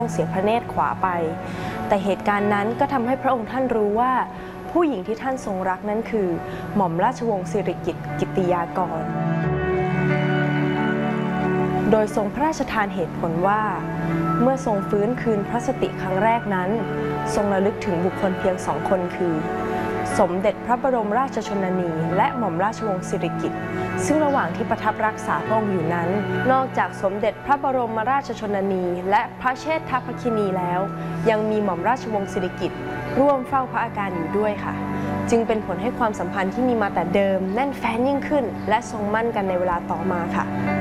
เสียพระเนตรขวาไปแต่เหตุการณ์นั้นก็ทำให้พระองค์ท่านรู้ว่าผู้หญิงที่ท่านทรงรักนั้นคือหม่อมราชวงศ์สิริกิติ์กิตติยากรโดยทรงพระราชทานเหตุผลว่าเมื่อทรงฟื้นคืนพระสติครั้งแรกนั้นทรงระลึกถึงบุคคลเพียงสองคนคือสมเด็จพระบรมราชชนนีและหม่อมราชวงศ์สิริกิติ์ซึ่งระหว่างที่ประทับรักษาพระองค์อยู่นั้นนอกจากสมเด็จพระบรมราชชนนีและพระเชษฐภคินีแล้วยังมีหม่อมราชวงศ์สิริกิติ์ร่วมเฝ้าพระอาการอยู่ด้วยค่ะจึงเป็นผลให้ความสัมพันธ์ที่มีมาแต่เดิมแน่นแฟ้นยิ่งขึ้นและทรงมั่นกันในเวลาต่อมาค่ะ